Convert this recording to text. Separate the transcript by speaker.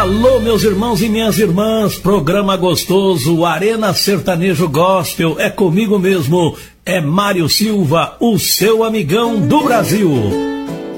Speaker 1: Alô, meus irmãos e minhas irmãs, programa gostoso, Arena Sertanejo Gospel, é comigo mesmo, é Mário Silva, o seu amigão do Brasil.